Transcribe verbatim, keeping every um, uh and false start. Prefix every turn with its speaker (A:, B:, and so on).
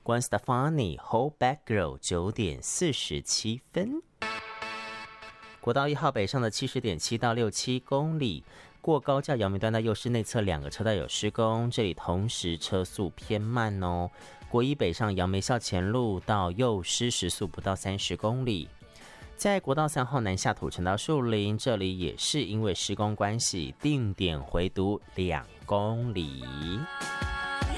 A: Gwen Stefani Hold Back Girl 九点四十七分。国道一号北上的 七十点七 到六七公里，过高架阳明端到右市内侧两个车道有施工，这里同时车速偏慢哦。国一北上杨梅校前路到右师时速不到三十公里。在国道三号南下土城到树林，这里也是因为施工关系，定点回读两公里。